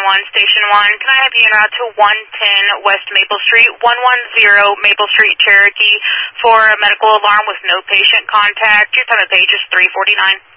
Station 1. Can I have you en route to 110 West Maple Street, 110 Maple Street, Cherokee, for a medical alarm with no patient contact? Your time of page is 3:49.